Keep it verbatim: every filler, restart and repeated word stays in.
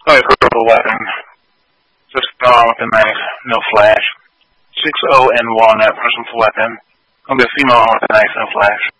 Oh, purple weapon. Just gone with a knife, no flash. six oh and walnut, personal weapon. I'll be a female with a knife, no flash.